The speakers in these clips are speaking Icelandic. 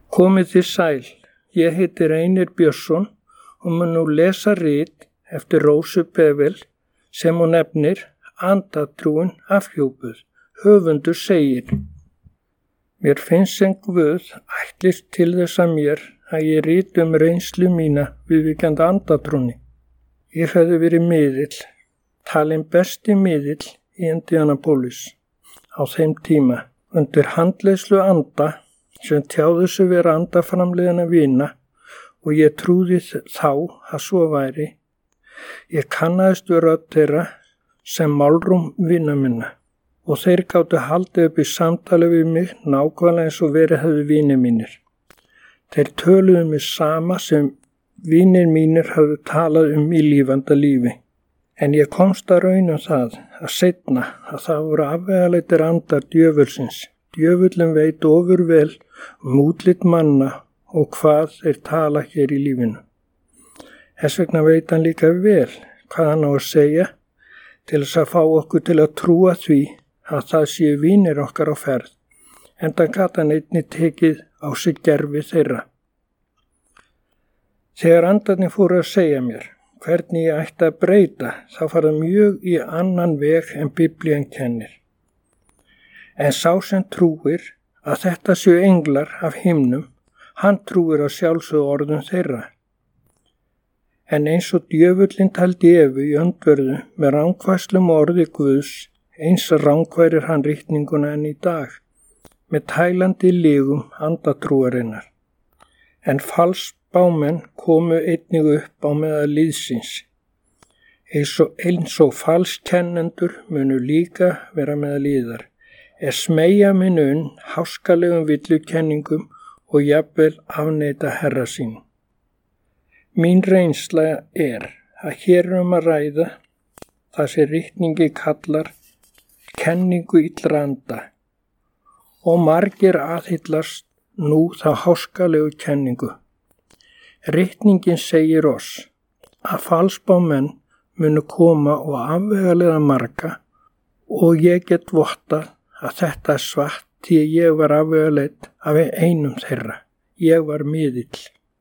Komið þið sæl, ég heiti Reynir Björnsson og mun nú lesa rit eftir Rósu Bevel sem hún nefnir Andatrúin afhjúpuð. Höfundur segir: Mér finnst sem Guð ætlist til þess að mér að ég riti reynslu mína viðvíkjandi andatrúnni. Ég hefði verið miðill, talinn besti miðill í Indianapolis á þeim tíma, undir handleiðslu anda sem tjáðu sig vera andaframliðina vina og ég trúði þá að svo væri. Ég kannaðist við rödd þeirra sem málrúm vina minna og þeir gátu haldið upp í samtali við mig nákvæmlega eins og verið hefðu vinir mínir. Þeir töluðu mig sama sem vinir mínir hafðu talað í lífanda lífi. En ég komst að raun það að seinna að það voru afvegaleitir andar djöfulsins. Djöfullin veit ofurvel útlit manna og hvað þeir tala hér í lífinu. Þess vegna veit hann líka vel hvað hann á að segja til þess að fá okkur til að trúa því að það séu vinir okkar á ferð, enda gat hann einnig tekið á sig gervi þeirra. Þegar andarnir fóru að segja mér hvernig ég ætti að breyta, þá fara mjög í annan veg en Biblían kennir. En sá sem trúir að þetta séu englar af himnum, hann trúir á sjálfsögðu orðum þeirra. En eins og djöfullinn taldi Evu í öndverðu með rangfærslum orði Guðs, eins rangfærir hann ritninguna enn í dag, með tælandi lygum andatrúarinnar. En falsbámenn komu einnig upp á meðal liðsins. Eins og falskennendur munu líka vera meðal liðar. Smeygja minun háskalegum villukenningum og jafnvel afneita herra sín. Mín reynsla að hér að ræða það sem ritningi kallar kenningu illra anda og margir aðhyllast nú þá háskalegu kenningu. Ritningin segir oss að falsbámenn munu koma og afvegaleiða marga og ég get vottað að þetta svart því ég var afvegaleidd af einum þeirra. Ég var miðill.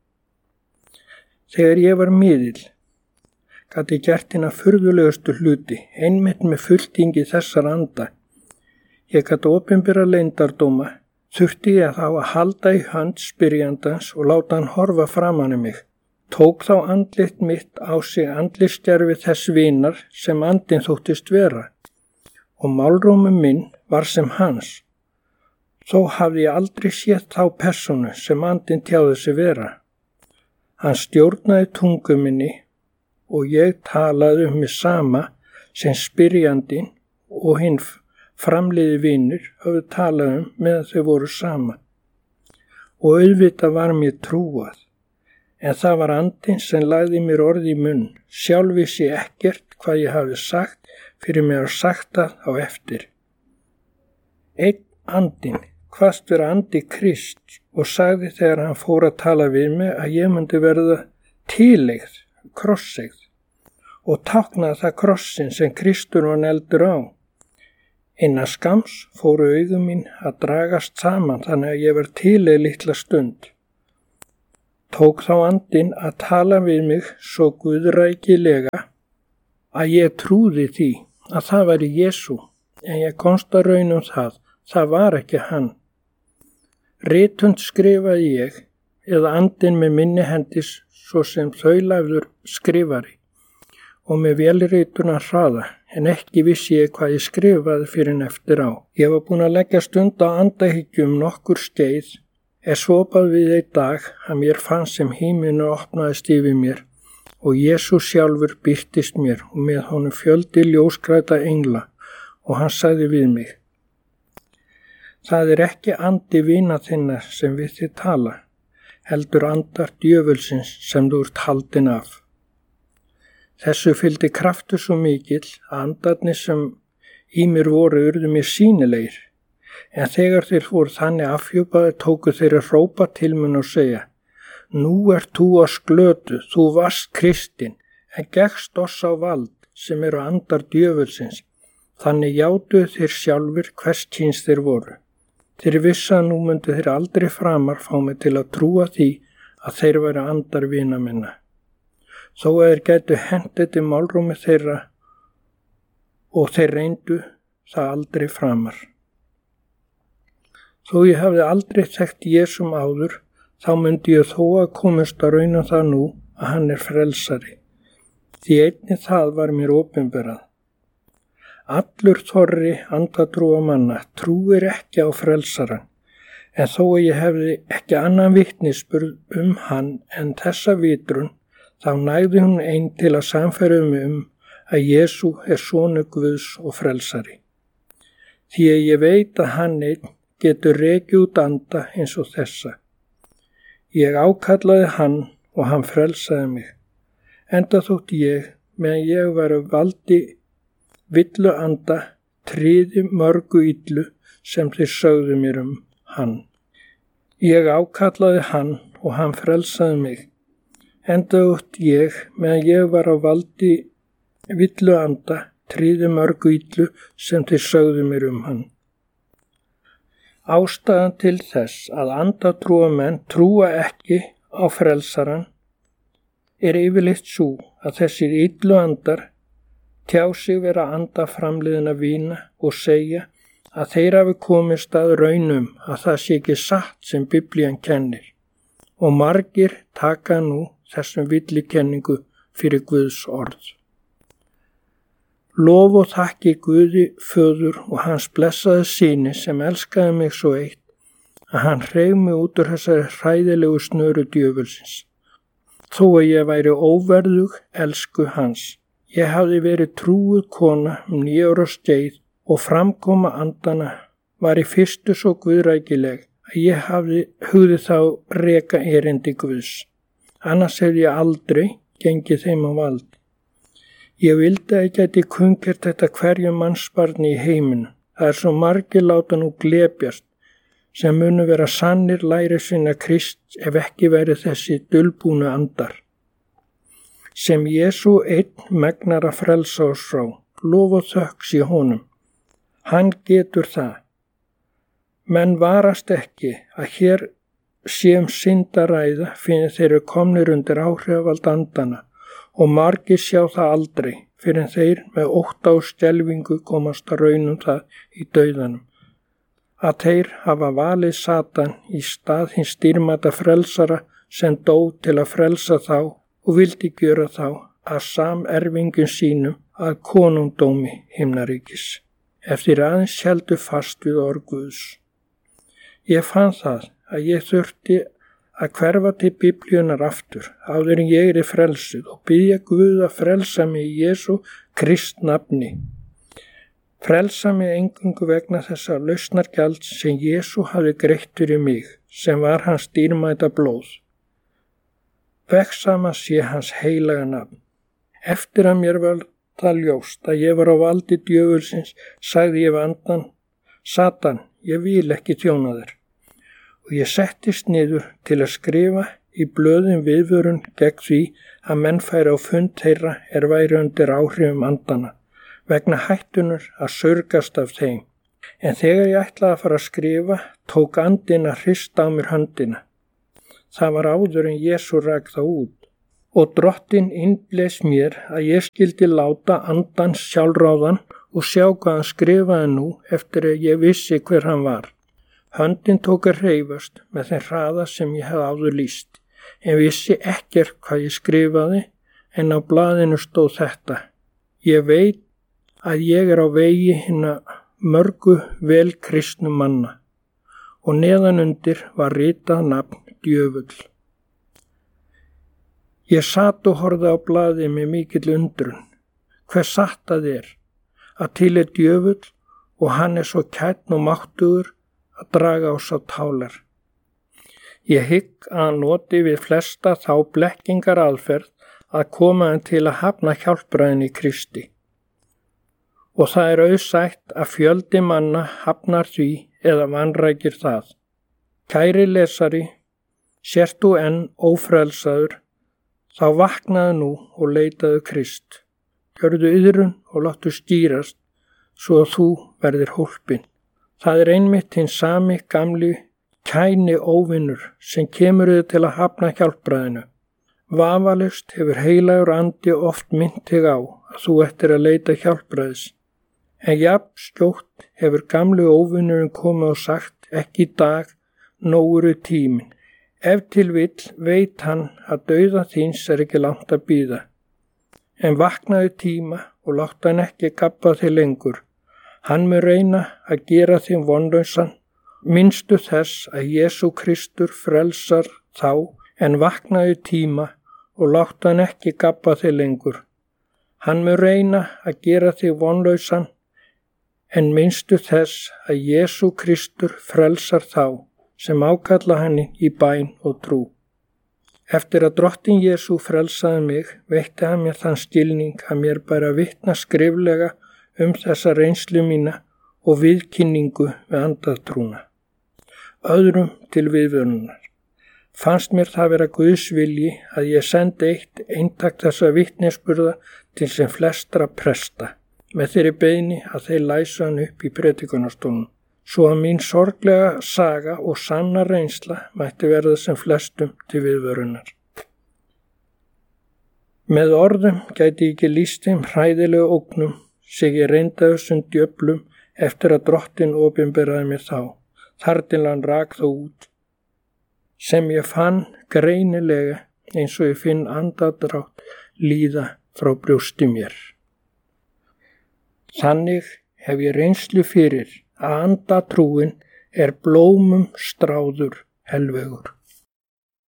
Þegar ég var miðill, gat ég gert hina furðulegustu hluti, einmitt með fulltingi þessar anda. Ég gat opinbera leyndardóma, þurfti ég þá að halda í hönd spyrjandans og láta hann horfa framan í mig. Tók þá andlit mitt á sig andlitsgerfi þess vinar sem andinn þóttist vera og málrómur minn var sem hans. Þó hafði ég aldrei séð þá persónu sem andinn tjáði sig vera. Hann stjórnaði tungu minni og ég talaði mig sama sem spyrjandinn og hinn framliði vinir höfðu talað meðan þau voru sama. Og auðvitað var mér trúað, en það var andinn sem lagði mér orð í munn. Sjálf vissi ekkert hvað ég hafði sagt fyrir mér að sagt það á eftir. Einn andinn kvaðst vera andi Krists og sagði þegar hann fór að tala við mig að ég myndi verða tileigð, krosseigð og táknaði það krossin sem Kristur var negldur á. Innan skams fóru augum mín að dragast saman þannig að ég var tileigð litla stund. Tók þá andinn að tala við mig svo guðrækilega að ég trúði því að það væri Jesú, en ég komst að raun það var ekki hann. Ritund skrifaði ég, eða andinn með minni hendis svo sem þaulafur skrifari og með vélrituna hraða, en ekki vissi ég hvað ég skrifaði fyrir en eftir á. Ég var búin að leggja stund á andahyggjum nokkur skeið, svopað við einn dag að mér fannst sem himinu opnaðist yfir mér og Jesús sjálfur birtist mér og með honum fjöldi ljósgræta engla og hann sagði við mig: Það ekki andi vina þinna sem við þið tala, heldur andar djöfulsins sem þú ert haldin af. Þessu fylgdi kraftur svo mikill að andarnir sem í mér voru urðu mér sýnilegir, en þegar þeir fóru þannig afhjúpaði tóku þeir að hrópa til mín og segja: Nú ert þú á sklötu, þú varst kristinn, en gekkst oss á vald sem eru andar djöfulsins, þannig játuðu þeir sjálfur hvers kyns þeir voru. Þeir vissu að nú myndu þeir aldrei framar fá mig til að trúa því að þeir væru andar vina minna. Þó að þeir gætu hendið til málrúmi þeirra og þeir reyndu það aldrei framar. Þó ég hafði aldrei þekkt Jesum áður, þá myndi ég þó að komast að rauna það nú að hann er frelsari. Því einnig það var mér opinberað. Allur þorri andatrúa manna trúir ekki á frelsaran, en þó að ég hefði ekki annan vitnisburð hann en þessa vitrun, þá nægði hún ein til að sannfæra mig að Jesú er sonur Guðs og frelsari. Því að ég veit að hann einn getur rekið út anda eins og þessa. Ég ákallaði hann og hann frelsaði mig, enda þótt ég, meðan ég var valdi villu anda, tryði mörgu illu sem þeir sögðu mér hann. Ég ákallaði hann og hann frelsaði mig, enda þótt ég, meðan ég var á valdi villu anda, tryði mörgu illu sem þeir sögðu mér hann. Ástæðan til þess að andatrúamenn trúa ekki á frelsaran er yfirleitt sú að þessir illu andar tjá sig vera anda framliðina vína og segja að þeir hafi komist að raunum að það sé ekki satt sem Biblían kennir og margir taka nú þessum villikenningu fyrir Guðs orð. Lof og þakki Guði föður og hans blessaði syni sem elskaði mig svo eitt að hann hreif mig út úr þessari hræðilegu snöru djöfulsins. Þó að ég væri óverðug elsku hans. Ég hafði verið trúuð kona 9 ára skeið og framkoma andana var í fyrstu svo guðrækileg að ég hugði þá reka erindi Guðs. Annars hefði ég aldrei gengið þeim á vald. Ég vildi að ég gæti kunkert þetta hverju mannsbarni í heiminu. Það er svo margir láta nú glepjast sem munu vera sannir lærisveina Krists ef ekki væri þessi dulbúnu andar. Sem Jesú einn megnar að frelsa oss frá, lof og þökk sé honum. Hann getur það. Menn varast ekki að hér sé syndaræða fyrir þeir eru komnir undir áhrifavald andana og margir sjá það aldrei fyrir þeir með ótta og skelfingu komast að raunum það í dauðanum. Að þeir hafa valið Satan í stað hins dýrmæta frelsara sem dó til að frelsa þá og vildi gjöra þá að samerfingum sínum að konungdómi himnaríkis, eftir aðeins héldu fast við orð Guðs. Ég fann það að ég þurfti að hverfa til Biblíunar aftur áður en ég frelsuð og biðja Guð að frelsa mig í Jesú Krists nafni. Frelsa mig eingöngu vegna þessa lausnargjalds sem Jesú hafi greitt fyrir mig, sem var hans dýrmæta blóð. Vegsama sé hans heilaga nafn. Eftir að mér var það ljóst að ég var á valdi djöfulsins, sagði ég við andan, Satan, ég vil ekki þjóna þér. Og ég settist niður til að skrifa í blöðum viðvörun gegn því að menn færi á fund þeirra væri undir áhrifum andana, vegna hættunur að saurgast af þeim. En þegar ég ætlaði að fara að skrifa, tók andinn að hrista á mér höndina. Það var áður en Jesú rak það út. Og Drottinn innblési mér að ég skyldi láta andans sjálfráðan og sjá hvað hann skrifaði nú eftir að ég vissi hver hann var. Höndin tók að hreyfast með þeim hraða sem ég hef áður lýst, en vissi ekkert hvað ég skrifaði, en á blaðinu stóð þetta. Ég veit að ég á vegi hinna mörgu vel kristnu manna, og neðanundir var ritað nafn djöfull. Ég sat og horfði á blaðið með mikill undrun. Hver satt það að til er djöfull og hann er svo kænn og máttugur að draga á sá tálar. Ég hygg að hann noti við flesta þá blekkingar aðferð að koma hann til að hafna hjálpræðin í Kristi. Og það er auðsætt að fjöldi manna hafnar því eða vanrækir það. Kæri lesari, sért þú enn ófrelsaður, þá vaknaðu nú og leitaðu Krist. Gjörðu iðrun og láttu skýrast svo að þú verðir hólpinn. Það er einmitt hinn sami gamli kæni óvinnur sem kemur þig til að hafna hjálpræðinu. Vafalaust hefur heilagur andi oft minnt þig á að þú ættir að leita hjálpræðis. En jafn skjótt hefur gamli óvinnurinn komið og sagt, ekki í dag, nógur er tíminn. Ef til vill veit hann að dauða þíns er ekki langt að bíða. En vaknaðu tíma og láta hann ekki gabba þig lengur. Hann mun reyna að gera þig vonlausan. Minnstu þess að Jesú Kristur frelsar þá, en vaknaðu tíma og láta hann ekki gabba þig lengur. Hann mun reyna að gera þig vonlausan, en minnstu þess að Jesú Kristur frelsar þá, sem ákalla henni í bæn og trú. Eftir að Drottinn Jesú frelsaði mig, veitti hann mér þann skilning að mér bæri að vitna skriflega þessa reynslu mína og viðkynningu við andatrúna. Öðrum til viðvörunar. Fannst mér það vera Guðs vilji að ég sendi eitt eintak þessa vitnisburða til sem flestra presta, með þeirri beiðni að þeir læsa hann upp í predikunarstólnum, svo að mín sorglega saga og sanna reynsla mætti verða sem flestum til viðvörunar. Með orðum gæti ég ekki lýst þeim hræðilegu ógnum sem ég reyndaði þessum djöflum eftir að Drottinn opinberaði mér þá, þar til hann rak þó út, sem ég fann greinilega eins og ég finn andadrátt líða frá brjósti mér. Þannig hef ég reynslu fyrir að andatrúin er blómum stráður helvegur.